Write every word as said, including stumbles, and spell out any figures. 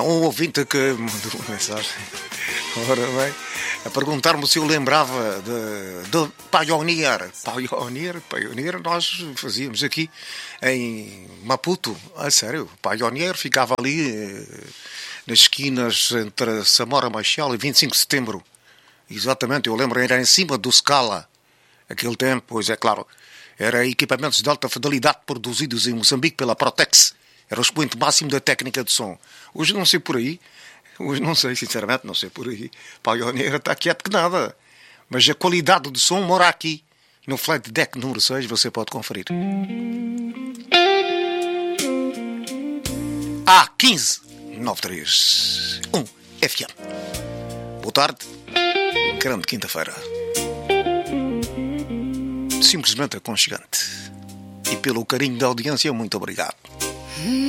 Há um ouvinte que mandou uma mensagem, ora bem, a perguntar-me se eu lembrava de, de Pioneer. Pioneer, Pioneer, nós fazíamos aqui em Maputo. A sério, Pioneer ficava ali eh, nas esquinas entre Samora Machel e vinte e cinco de Setembro. Exatamente, eu lembro, era em cima do Scala. Aquele tempo, pois é claro, era equipamentos de alta fidelidade produzidos em Moçambique pela Protex. Era o expoente máximo da técnica de som. Hoje não sei por aí. Hoje não sei, sinceramente, não sei por aí. Pioneer está quieto que nada. Mas a qualidade de som mora aqui. No Flight Deck número seis você pode conferir. A quinze nove três um F M. Boa tarde. Grande quinta-feira. Simplesmente aconchegante. E pelo carinho da audiência, muito obrigado.